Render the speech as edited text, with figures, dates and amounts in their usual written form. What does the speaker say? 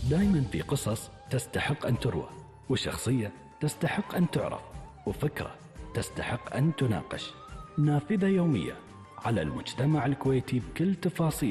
دايما في قصص تستحق أن تروى، وشخصية تستحق أن تعرف، وفكرة تستحق أن تناقش. نافذة يومية على المجتمع الكويتي بكل تفاصيل.